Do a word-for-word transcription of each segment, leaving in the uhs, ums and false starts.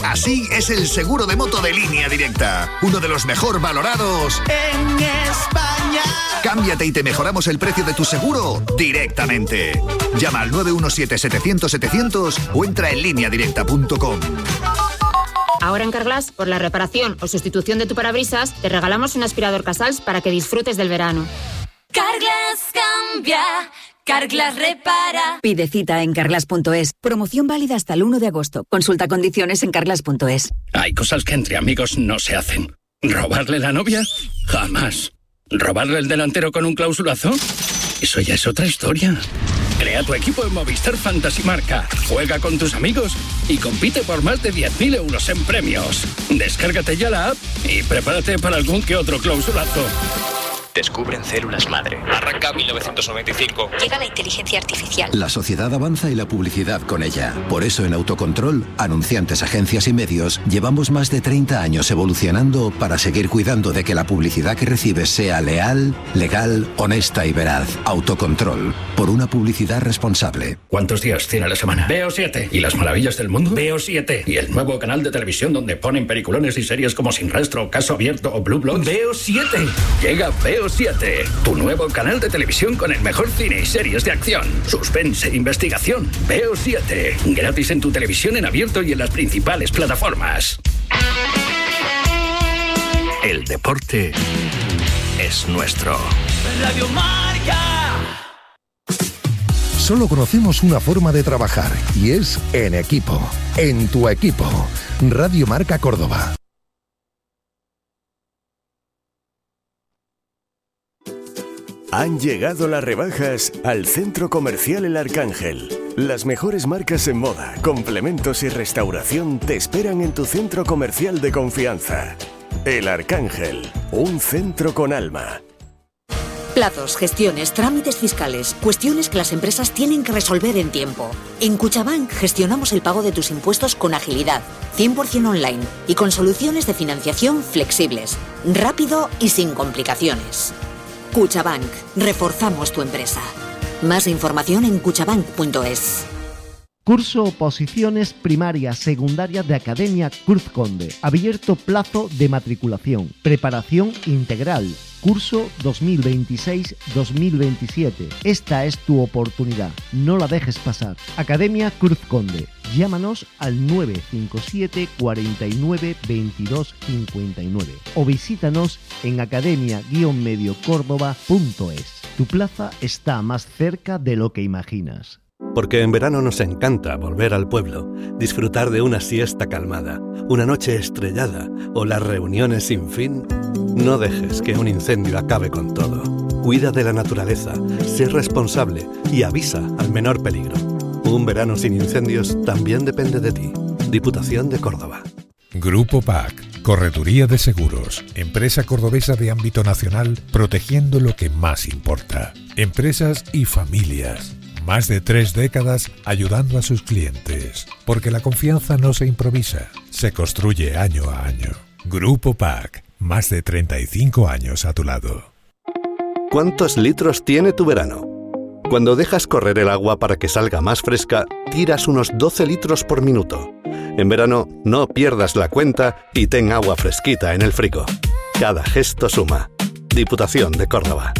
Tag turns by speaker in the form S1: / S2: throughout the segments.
S1: Así es el seguro de moto de Línea Directa, uno de los mejor valorados
S2: en España.
S1: Cámbiate y te mejoramos el precio de tu seguro directamente. Llama al nueve uno siete, setecientos, setecientos o entra en línea directa punto com.
S3: Ahora en Carglass, por la reparación o sustitución de tu parabrisas, te regalamos un aspirador Casals para que disfrutes del verano.
S4: Carglass cambia, Carglass repara.
S5: Pide cita en carglass punto es. Promoción válida hasta el uno de agosto. Consulta condiciones en carglass punto es.
S6: Hay cosas que entre amigos no se hacen. ¿Robarle la novia? Jamás. ¿Robarle el delantero con un clausulazo? Eso ya es otra historia. Crea tu equipo en Movistar Fantasy Marca. Juega con tus amigos y compite por más de diez mil euros en premios. Descárgate ya la app y prepárate para algún que otro clausulazo.
S7: Descubren células madre. Arranca mil novecientos noventa y cinco.
S8: Llega la inteligencia artificial.
S9: La sociedad avanza y la publicidad con ella. Por eso en Autocontrol, anunciantes, agencias y medios, llevamos más de treinta años evolucionando para seguir cuidando de que la publicidad que recibes sea leal, legal, honesta y veraz. Autocontrol. Por una publicidad responsable.
S6: ¿Cuántos días tiene la semana? Veo siete. ¿Y las maravillas del mundo? Veo siete. ¿Y el nuevo canal de televisión donde ponen peliculones y series como Sin Rastro, Caso Abierto o Blue Bloods? Veo siete. Llega Veo siete, tu nuevo canal de televisión con el mejor cine y series de acción, suspense e investigación. Veo siete, gratis en tu televisión en abierto y en las principales plataformas. El deporte es nuestro.
S2: Radio Marca.
S10: Solo conocemos una forma de trabajar y es en equipo, en tu equipo. Radio Marca Córdoba.
S11: Han llegado las rebajas al Centro Comercial El Arcángel. Las mejores marcas en moda, complementos y restauración te esperan en tu centro comercial de confianza. El Arcángel, un centro con alma.
S12: Plazos, gestiones, trámites fiscales, cuestiones que las empresas tienen que resolver en tiempo. En Cuchabank gestionamos el pago de tus impuestos con agilidad, cien por ciento online y con soluciones de financiación flexibles, rápido y sin complicaciones. Cuchabank. Reforzamos tu empresa. Más información en cuchabank punto es.
S13: Curso Oposiciones Primaria Secundaria de Academia Cruz Conde. Abierto plazo de matriculación. Preparación integral. Curso dos mil veintiséis dos mil veintisiete. Esta es tu oportunidad. No la dejes pasar. Academia Cruz Conde. Llámanos al nueve cinco siete, cuarenta y nueve, veintidós cincuenta y nueve o visítanos en academia guion medio córdoba punto es. Tu plaza está más cerca de lo que imaginas.
S14: Porque en verano nos encanta volver al pueblo, disfrutar de una siesta calmada, una noche estrellada o las reuniones sin fin. No dejes que un incendio acabe con todo. Cuida de la naturaleza, sé responsable y avisa al menor peligro. Un verano sin incendios también depende de ti. Diputación de Córdoba.
S15: Grupo P A C, Correduría de Seguros, empresa cordobesa de ámbito nacional, protegiendo lo que más importa. Empresas y familias. Más de tres décadas ayudando a sus clientes. Porque la confianza no se improvisa, se construye año a año. Grupo P A C, más de treinta y cinco años a tu lado.
S14: ¿Cuántos litros tiene tu verano? Cuando dejas correr el agua para que salga más fresca, tiras unos doce litros por minuto. En verano, no pierdas la cuenta y ten agua fresquita en el frigo. Cada gesto suma. Diputación de Córdoba.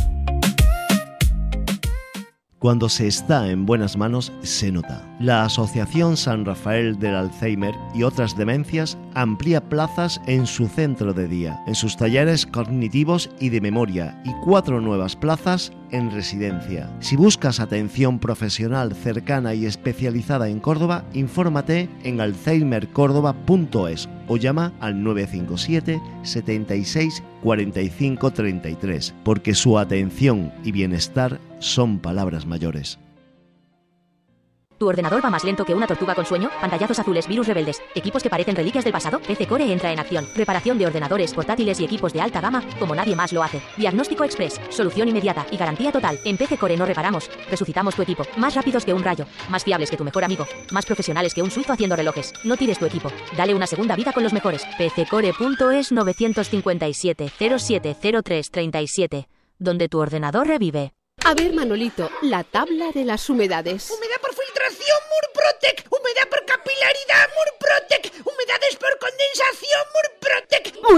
S13: Cuando se está en buenas manos, se nota. La Asociación San Rafael del Alzheimer y otras demencias amplía plazas en su centro de día, en sus talleres cognitivos y de memoria, y cuatro nuevas plazas en residencia. Si buscas atención profesional cercana y especializada en Córdoba, infórmate en alzheimer córdoba punto es o llama al nueve cinco siete, setenta y seis, cuarenta y cinco, treinta y tres, porque su atención y bienestar son palabras mayores.
S16: ¿Tu ordenador va más lento que una tortuga con sueño? Pantallazos azules, virus rebeldes, equipos que parecen reliquias del pasado. P C Core entra en acción. Reparación de ordenadores, portátiles y equipos de alta gama como nadie más lo hace. Diagnóstico express, solución inmediata y garantía total. En P C Core no reparamos, resucitamos tu equipo. Más rápidos que un rayo, más fiables que tu mejor amigo, más profesionales que un suizo haciendo relojes. No tires tu equipo, dale una segunda vida con los mejores. P C core punto es nueve cinco siete, cero siete cero tres, treinta y siete, donde tu ordenador revive.
S17: A ver, Manolito, la tabla de las humedades.
S18: Humedad por filtración, Murprotec. Humedad por capilaridad, Murprotec. Humedades por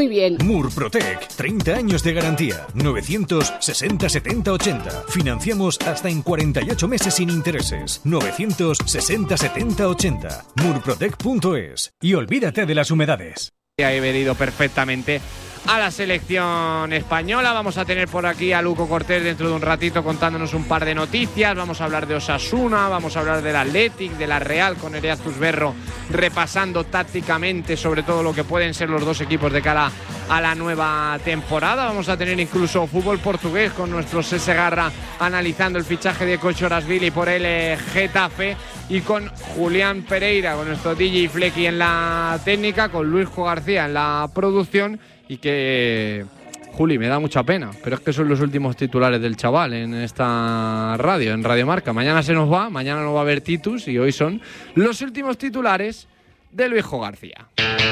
S17: Muy bien.
S8: Murprotec, treinta años de garantía. novecientos sesenta setenta ochenta. Financiamos hasta en cuarenta y ocho meses sin intereses. novecientos sesenta setenta ochenta. murprotec punto es. Y olvídate de las humedades.
S18: Ha venido perfectamente a la selección española. Vamos a tener por aquí a Luco Cortés dentro de un ratito contándonos un par de noticias. Vamos a hablar de Osasuna, vamos a hablar del Athletic, de la Real, con Nerea Zusberro repasando tácticamente sobre todo lo que pueden ser los dos equipos de cara a la nueva temporada. Vamos a tener incluso fútbol portugués con nuestro Sese Garra analizando el fichaje de Cocho Rasvili por el eh, Getafe, y con Julián Pereira, con nuestro D J Flecky en la técnica, con Luisjo García en la producción. Y que, Juli, me da mucha pena, pero es que son los últimos titulares del chaval en esta radio, en Radio Marca. Mañana se nos va, mañana no va a haber Titus, y hoy son los últimos titulares de Luisjo García.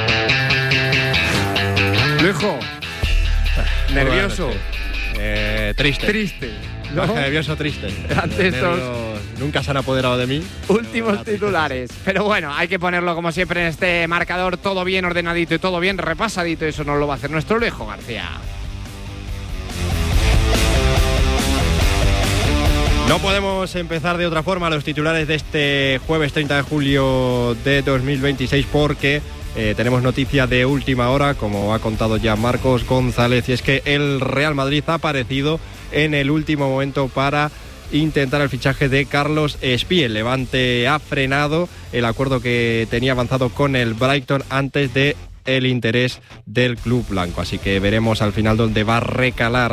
S18: Luisjo, nervioso.
S19: Eh, triste.
S18: Triste. ¿No?
S19: Nervioso, triste.
S18: Ante estos
S19: nunca se han apoderado de mí.
S18: Últimos titulares. Pero bueno, hay que ponerlo como siempre en este marcador, todo bien ordenadito y todo bien repasadito. Eso nos lo va a hacer nuestro Luisjo García.
S19: No podemos empezar de otra forma los titulares de este jueves treinta de julio de dos mil veintiséis, porque Eh, tenemos noticia de última hora, como ha contado ya Marcos González, y es que el Real Madrid ha aparecido en el último momento para intentar el fichaje de Carlos Espí. El Levante ha frenado el acuerdo que tenía avanzado con el Brighton antes de el interés del club blanco, así que veremos al final dónde va a recalar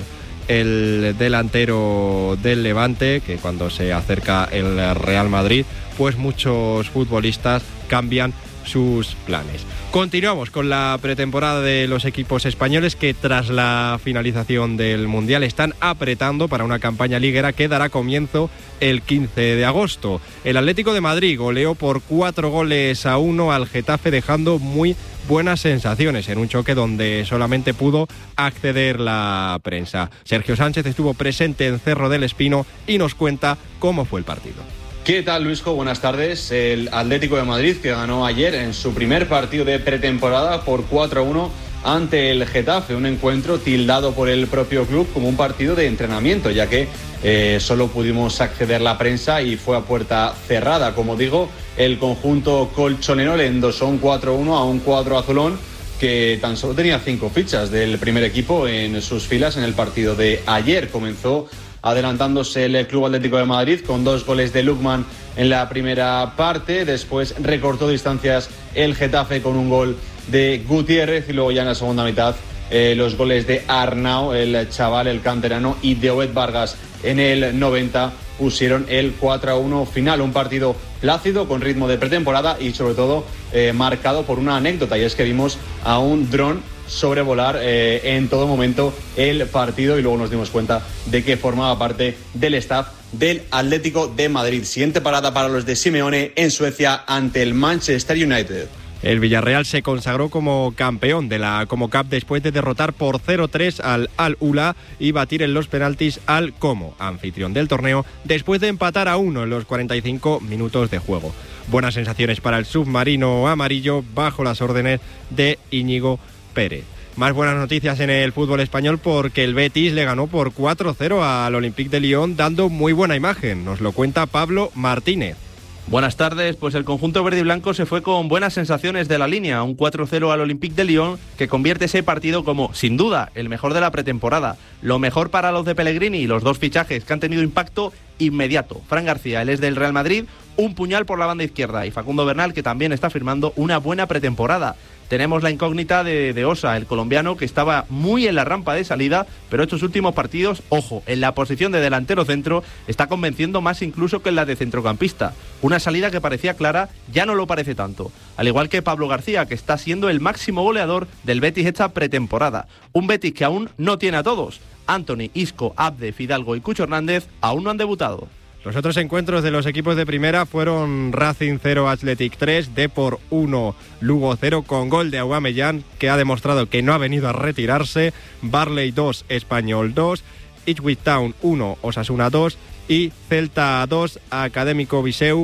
S19: el delantero del Levante, que cuando se acerca el Real Madrid, pues muchos futbolistas cambian sus planes. Continuamos con la pretemporada de los equipos españoles, que tras la finalización del Mundial están apretando para una campaña liguera que dará comienzo el quince de agosto. El Atlético de Madrid goleó por cuatro goles a uno al Getafe, dejando muy buenas sensaciones en un choque donde solamente pudo acceder la prensa. Sergio Sánchez estuvo presente en Cerro del Espino y nos cuenta cómo fue el partido.
S20: ¿Qué tal, Luisjo? Buenas tardes. El Atlético de Madrid, que ganó ayer en su primer partido de pretemporada por cuatro a uno ante el Getafe, un encuentro tildado por el propio club como un partido de entrenamiento, ya que eh, solo pudimos acceder la prensa y fue a puerta cerrada. Como digo, el conjunto colchonero le endosó un cuatro a uno a un cuadro azulón que tan solo tenía cinco fichas del primer equipo en sus filas en el partido de ayer. Comenzó adelantándose el Club Atlético de Madrid con dos goles de Lukman en la primera parte. Después recortó distancias el Getafe con un gol de Gutiérrez, y luego ya en la segunda mitad eh, los goles de Arnau, el chaval, el canterano, y de Oed Vargas en el noventa pusieron el cuatro a uno final. Un partido plácido, con ritmo de pretemporada y sobre todo eh, marcado por una anécdota, y es que vimos a un dron sobrevolar eh, en todo momento el partido, y luego nos dimos cuenta de que formaba parte del staff del Atlético de Madrid. Siguiente parada para los de Simeone en Suecia ante el Manchester United.
S19: El Villarreal se consagró como campeón de la Como Cup después de derrotar por cero tres al Al-Ula y batir en los penaltis al Como, anfitrión del torneo, después de empatar a uno en los cuarenta y cinco minutos de juego. Buenas sensaciones para el submarino amarillo bajo las órdenes de Íñigo Pérez. Más buenas noticias en el fútbol español, porque el Betis le ganó por cuatro cero al Olympique de Lyon, dando muy buena imagen. Nos lo cuenta Pablo Martínez.
S21: Buenas tardes, pues el conjunto verde y blanco se fue con buenas sensaciones de la línea, un cuatro cero al Olympique de Lyon, que convierte ese partido como, sin duda, el mejor de la pretemporada. Lo mejor para los de Pellegrini y los dos fichajes que han tenido impacto inmediato. Fran García, él es del Real Madrid, un puñal por la banda izquierda, y Facundo Bernal, que también está firmando una buena pretemporada. Tenemos la incógnita de, de Osa, el colombiano, que estaba muy en la rampa de salida, pero estos últimos partidos, ojo, en la posición de delantero centro, está convenciendo más incluso que en la de centrocampista. Una salida que parecía clara, ya no lo parece tanto. Al igual que Pablo García, que está siendo el máximo goleador del Betis esta pretemporada. Un Betis que aún no tiene a todos. Anthony, Isco, Abde, Fidalgo y Cucho Hernández aún no han debutado.
S19: Los otros encuentros de los equipos de primera fueron Racing cero, Athletic tres, Depor uno, Lugo cero, con gol de Aubameyang, que ha demostrado que no ha venido a retirarse, Barley dos, Español dos, Ipswich Town uno, Osasuna dos y Celta dos, Académico Viseu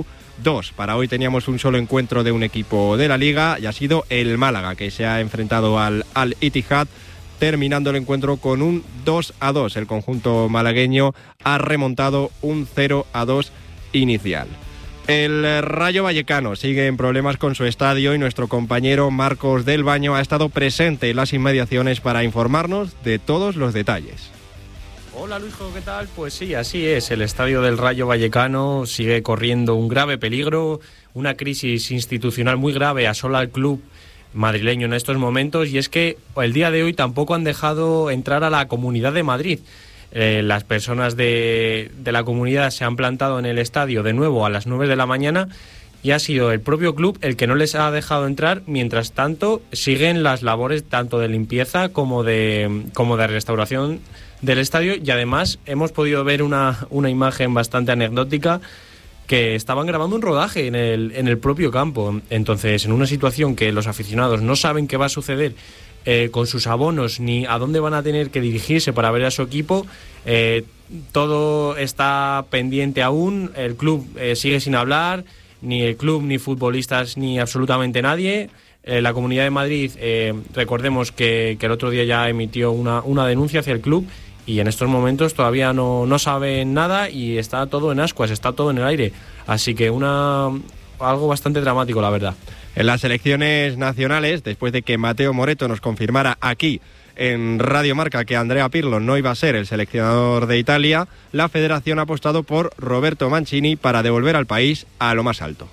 S19: dos. Para hoy teníamos un solo encuentro de un equipo de la Liga y ha sido el Málaga, que se ha enfrentado al Al-Ittihad, terminando el encuentro con un dos a dos. El conjunto malagueño ha remontado un cero a dos inicial. El Rayo Vallecano sigue en problemas con su estadio y nuestro compañero Marcos del Baño ha estado presente en las inmediaciones para informarnos de todos los detalles.
S1: Hola Luisjo, ¿qué tal? Pues sí, así es. El estadio del Rayo Vallecano sigue corriendo un grave peligro. Una crisis institucional muy grave asola al club madrileño en estos momentos, y es que el día de hoy tampoco han dejado entrar a la Comunidad de Madrid. Eh, las personas de, de la comunidad se han plantado en el estadio de nuevo a las nueve de la mañana y ha sido el propio club el que no les ha dejado entrar. Mientras tanto, siguen las labores tanto de limpieza como de, como de restauración del estadio, y además hemos podido ver una, una imagen bastante anecdótica, que estaban grabando un rodaje en el, en el propio campo. Entonces, en una situación que los aficionados no saben qué va a suceder eh, con sus abonos ni a dónde van a tener que dirigirse para ver a su equipo, eh, todo está pendiente aún. El club eh, sigue sin hablar, ni el club, ni futbolistas, ni absolutamente nadie. Eh, la Comunidad de Madrid, eh, recordemos que, que el otro día ya emitió una, una denuncia hacia el club, y en estos momentos todavía no, no saben nada y está todo en ascuas, está todo en el aire. Así que una algo bastante dramático, la verdad.
S19: En las selecciones nacionales, después de que Mateo Moretto nos confirmara aquí en Radio Marca que Andrea Pirlo no iba a ser el seleccionador de Italia, la federación ha apostado por Roberto Mancini para devolver al país a lo más alto.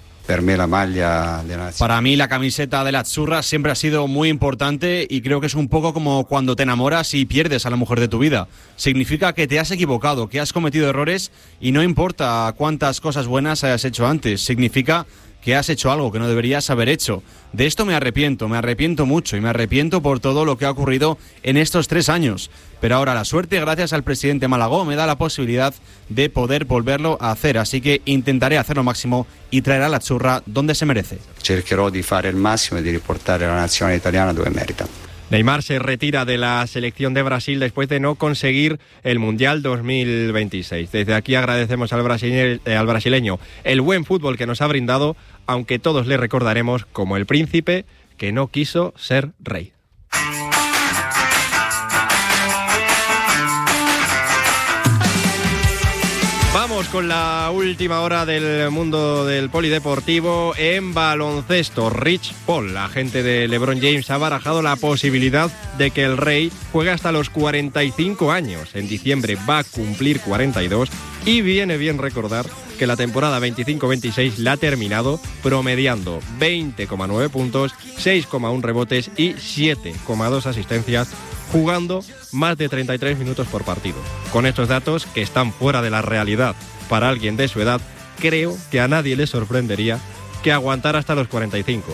S22: Para mí la camiseta de la Azzurra siempre ha sido muy importante, y creo que es un poco como cuando te enamoras y pierdes a la mujer de tu vida. Significa que te has equivocado, que has cometido errores, y no importa cuántas cosas buenas hayas hecho antes. Significa que has hecho algo que no deberías haber hecho. De esto me arrepiento, me arrepiento mucho, y me arrepiento por todo lo que ha ocurrido en estos tres años. Pero ahora la suerte, gracias al presidente Malagó, me da la posibilidad de poder volverlo a hacer. Así que intentaré hacer lo máximo y traer a la Azzurra donde se merece.
S23: Cercherò di fare il massimo e di riportare la nazionale italiana dove merita.
S19: Neymar se retira de la selección de Brasil después de no conseguir el Mundial dos mil veintiséis. Desde aquí agradecemos al brasileño, eh, al brasileño el buen fútbol que nos ha brindado, aunque todos le recordaremos como el príncipe que no quiso ser rey. Vamos con la última hora del mundo del polideportivo. En baloncesto, Rich Paul, agente de LeBron James, ha barajado la posibilidad de que el rey juegue hasta los cuarenta y cinco años. En diciembre va a cumplir cuarenta y dos, y viene bien recordar que la temporada veinticinco veintiséis la ha terminado promediando veinte coma nueve puntos, seis coma uno rebotes y siete coma dos asistencias, jugando más de treinta y tres minutos por partido. Con estos datos, que están fuera de la realidad para alguien de su edad, creo que a nadie le sorprendería que aguantara hasta los cuarenta y cinco.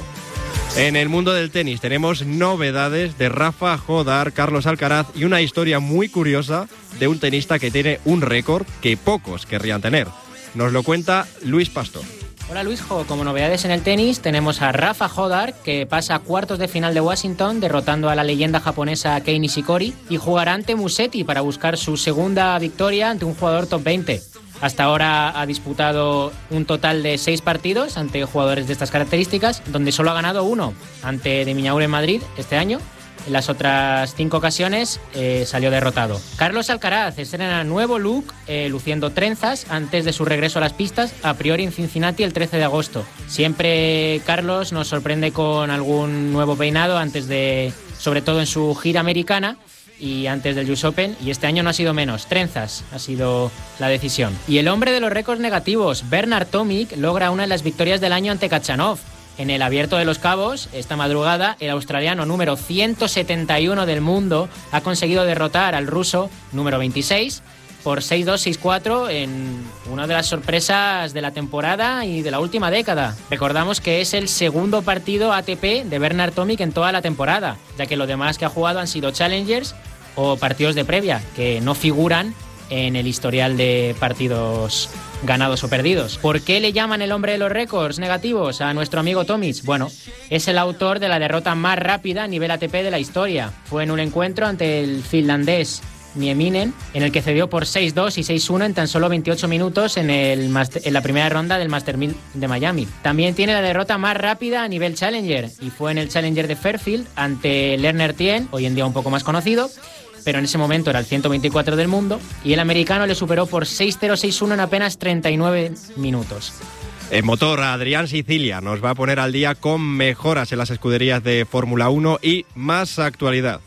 S19: En el mundo del tenis tenemos novedades de Rafa Jodar, Carlos Alcaraz y una historia muy curiosa de un tenista que tiene un récord que pocos querrían tener. Nos lo cuenta Luis Pastor.
S24: Hola Luisjo, como novedades en el tenis tenemos a Rafa Jodar, que pasa a cuartos de final de Washington derrotando a la leyenda japonesa Kei Nishikori, y jugará ante Musetti para buscar su segunda victoria ante un jugador top veinte. Hasta ahora ha disputado un total de seis partidos ante jugadores de estas características, donde solo ha ganado uno, ante De Minaur en Madrid este año. En las otras cinco ocasiones eh, salió derrotado. Carlos Alcaraz estrena nuevo look, eh, luciendo trenzas antes de su regreso a las pistas, a priori en Cincinnati el trece de agosto. Siempre Carlos nos sorprende con algún nuevo peinado antes de, sobre todo en su gira americana y antes del U S Open, y este año no ha sido menos. Trenzas ha sido la decisión. Y el hombre de los récords negativos, Bernard Tomic, logra una de las victorias del año ante Khachanov. En el Abierto de los Cabos, esta madrugada, el australiano número ciento setenta y uno del mundo ha conseguido derrotar al ruso número veintiséis por seis dos seis cuatro en una de las sorpresas de la temporada y de la última década. Recordamos que es el segundo partido A T P de Bernard Tomic en toda la temporada, ya que lo demás que ha jugado han sido Challengers o partidos de previa, que no figuran en el historial de partidos ganados o perdidos. ¿Por qué le llaman el hombre de los récords negativos a nuestro amigo Tomic? Bueno, es el autor de la derrota más rápida a nivel A T P de la historia. Fue en un encuentro ante el finlandés Nieminen, en el que cedió por seis dos y seis uno en tan solo veintiocho minutos en, el master, en la primera ronda del Master mil de Miami. También tiene la derrota más rápida a nivel Challenger, y fue en el Challenger de Fairfield ante Lerner Tien, hoy en día un poco más conocido, pero en ese momento era el ciento veinticuatro del mundo, y el americano le superó por seis cero seis uno en apenas treinta y nueve minutos.
S19: En motor, Adrián Sicilia nos va a poner al día con mejoras en las escuderías de Fórmula uno y más actualidad.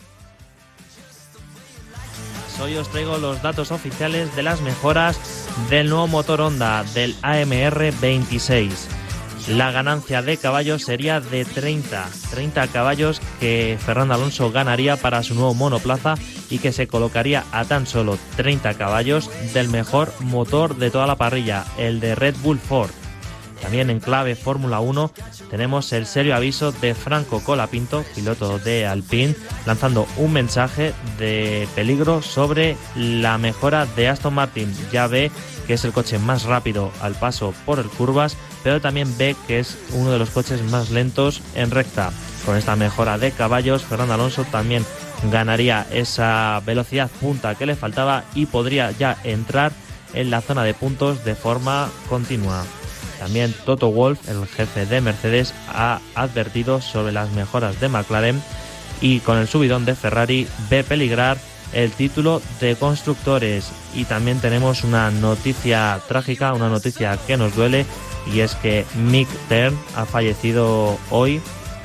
S3: Hoy os traigo los datos oficiales de las mejoras del nuevo motor Honda, del A M R veintiséis. La ganancia de caballos sería de treinta, treinta caballos que Fernando Alonso ganaría para su nuevo monoplaza y que se colocaría a tan solo treinta caballos del mejor motor de toda la parrilla, el de Red Bull Ford. También en clave Fórmula uno tenemos el serio aviso de Franco Colapinto, piloto de Alpine, lanzando un mensaje de peligro sobre la mejora de Aston Martin. Ya ve que es el coche más rápido al paso por el curvas, pero también ve que es uno de los coches más lentos en recta. Con esta mejora de caballos, Fernando Alonso también ganaría esa velocidad punta que le faltaba y podría ya entrar en la zona de puntos de forma continua. También Toto Wolff, el jefe de Mercedes, ha advertido sobre las mejoras de McLaren y con el subidón de Ferrari ve peligrar el título de constructores. Y también tenemos una noticia trágica, una noticia que nos duele, y es que Mick Stern ha fallecido hoy,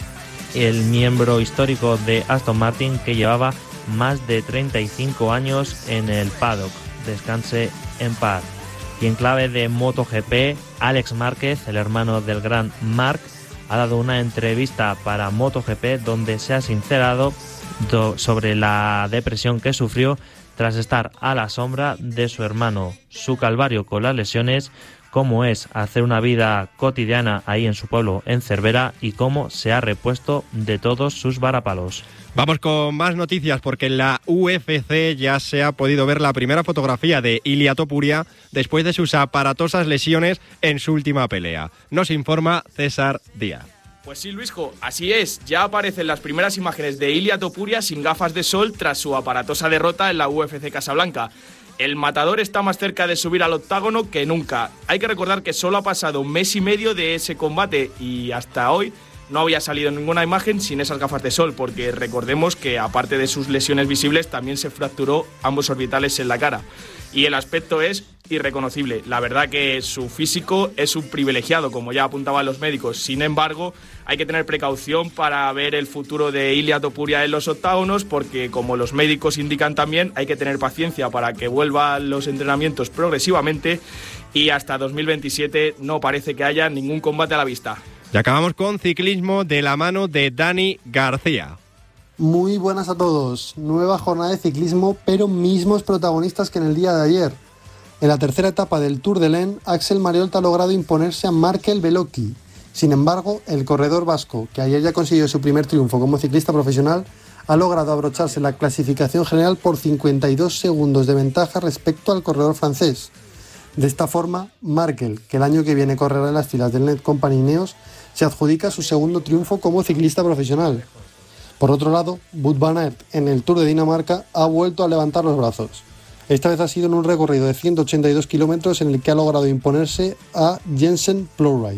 S3: el miembro histórico de Aston Martin que llevaba más de treinta y cinco años en el paddock. Descanse en paz. Y en clave de MotoGP, Alex Márquez, el hermano del gran Marc, ha dado una entrevista para MotoGP donde se ha sincerado do- sobre la depresión que sufrió tras estar a la sombra de su hermano, su calvario con las lesiones, cómo es hacer una vida cotidiana ahí en su pueblo, en Cervera, y cómo se ha repuesto de todos sus varapalos.
S19: Vamos con más noticias porque en la U F C ya se ha podido ver la primera fotografía de Ilia Topuria después de sus aparatosas lesiones en su última pelea. Nos informa César Díaz.
S4: Pues sí, Luisjo, así es. Ya aparecen las primeras imágenes de Ilia Topuria sin gafas de sol tras su aparatosa derrota en la U F C Casablanca. El matador está más cerca de subir al octágono que nunca. Hay que recordar que solo ha pasado un mes y medio de ese combate y hasta hoy no había salido ninguna imagen sin esas gafas de sol, porque recordemos que aparte de sus lesiones visibles también se fracturó ambos orbitales en la cara. Y el aspecto es irreconocible. La verdad que su físico es un privilegiado, como ya apuntaban los médicos. Sin embargo, hay que tener precaución para ver el futuro de Ilia Topuria en los octágonos, porque como los médicos indican también, hay que tener paciencia para que vuelva a los entrenamientos progresivamente y hasta dos mil veintisiete no parece que haya ningún combate a la vista.
S19: Y acabamos con ciclismo de la mano de Dani García.
S5: Muy buenas a todos. Nueva jornada de ciclismo, pero mismos protagonistas que en el día de ayer. En la tercera etapa del Tour de l'Ain, Axel Mariolta ha logrado imponerse a Markel Beloki. Sin embargo, el corredor vasco, que ayer ya consiguió su primer triunfo como ciclista profesional, ha logrado abrocharse la clasificación general por cincuenta y dos segundos de ventaja respecto al corredor francés. De esta forma, Markel, que el año que viene correrá en las filas del Netcompany Ineos, se adjudica su segundo triunfo como ciclista profesional. Por otro lado, Wout van Aert en el Tour de Dinamarca ha vuelto a levantar los brazos. Esta vez ha sido en un recorrido de ciento ochenta y dos kilómetros en el que ha logrado imponerse a Jensen Plowright.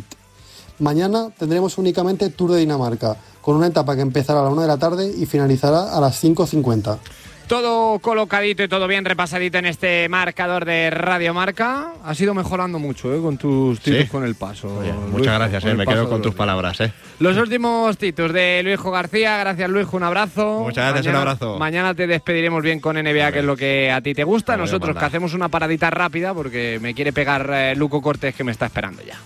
S5: Mañana tendremos únicamente Tour de Dinamarca, con una etapa que empezará a la una de la tarde y finalizará a las cinco cincuenta.
S18: Todo colocadito y todo bien repasadito en este marcador de Radio Marca. Has ido mejorando mucho ¿eh? con tus tiros ¿Sí? con el paso.
S19: Oye, muchas gracias, eh, me quedo con tus palabras. Eh.
S18: Los últimos titos de Luisjo García. Gracias, Luisjo, un abrazo.
S19: Muchas gracias,
S18: mañana,
S19: un abrazo.
S18: Mañana te despediremos bien con N B A, que es lo que a ti te gusta. Nosotros que hacemos una paradita rápida porque me quiere pegar eh, Luco Cortés, que me está esperando ya.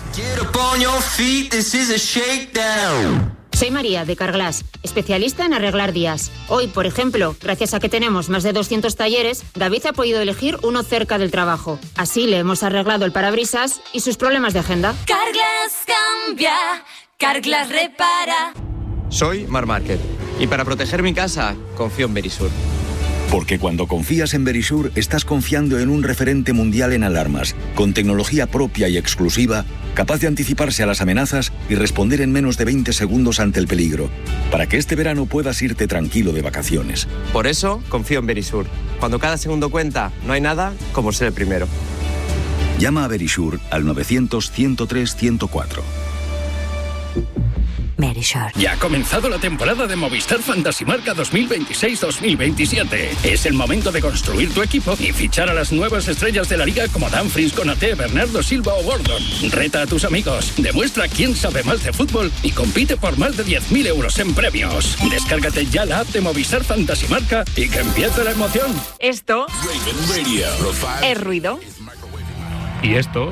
S16: Soy María, de Carglass, especialista en arreglar días. Hoy, por ejemplo, gracias a que tenemos más de doscientos talleres, David ha podido elegir uno cerca del trabajo. Así le hemos arreglado el parabrisas y sus problemas de agenda.
S2: Carglass cambia, Carglass repara.
S7: Soy Mar Márquez y para proteger mi casa confío en Verisur.
S6: Porque cuando confías en Verisure, estás confiando en un referente mundial en alarmas, con tecnología propia y exclusiva, capaz de anticiparse a las amenazas y responder en menos de veinte segundos ante el peligro, para que este verano puedas irte tranquilo de vacaciones.
S7: Por eso, confío en Verisure. Cuando cada segundo cuenta, no hay nada como ser el primero.
S6: Llama a Verisure al novecientos, ciento tres, ciento cuatro.
S9: Verisure. Ya ha comenzado la temporada de Movistar Fantasy Marca dos mil veintiséis dos mil veintisiete. Es el momento de construir tu equipo y fichar a las nuevas estrellas de la liga como Dumfries, Konaté, Bernardo Silva o Gordon. Reta a tus amigos, demuestra quién sabe más de fútbol y compite por más de diez mil euros en premios. Descárgate ya la app de Movistar Fantasy Marca y que empiece la emoción.
S10: Esto es ruido.
S25: Y esto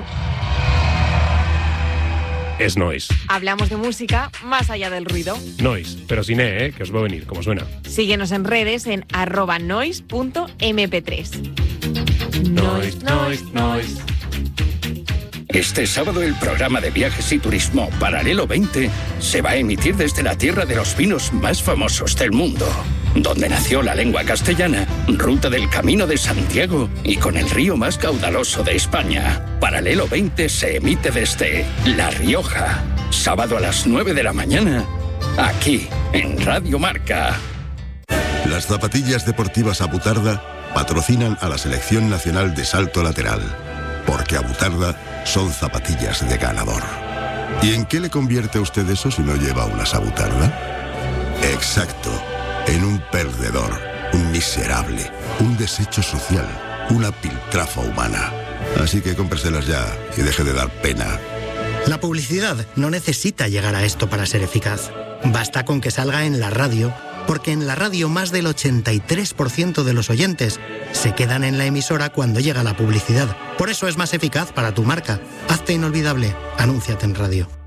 S25: es noise.
S10: Hablamos de música más allá del ruido.
S25: Noise, pero sin E, ¿eh? Que os va a venir, como suena.
S10: Síguenos en redes en arroba noise punto eme pe tres.
S25: Noise, noise, noise.
S9: Este sábado el programa de viajes y turismo Paralelo veinte se va a emitir desde la tierra de los vinos más famosos del mundo, donde nació la lengua castellana, ruta del Camino de Santiago y con el río más caudaloso de España. Paralelo veinte se emite desde La Rioja, sábado a las nueve de la mañana, aquí en Radio Marca.
S26: Las zapatillas deportivas Abutarda patrocinan a la Selección Nacional de Salto Lateral, porque Abutarda son zapatillas de ganador. ¿Y en qué le convierte a usted eso si no lleva unas Abutarda? Exacto, en un perdedor, un miserable, un desecho social, una piltrafa humana. Así que cómpreselas ya y deje de dar pena.
S27: La publicidad no necesita llegar a esto para ser eficaz. Basta con que salga en la radio, porque en la radio más del ochenta y tres por ciento de los oyentes se quedan en la emisora cuando llega la publicidad. Por eso es más eficaz para tu marca. Hazte inolvidable. Anúnciate en radio.